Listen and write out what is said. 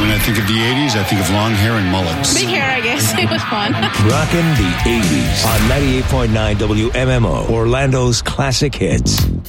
When I think of the 80s, I think of long hair and mullets. Big hair, I guess. It was fun. Rockin' the 80s on 98.9 WMMO, Orlando's classic hits.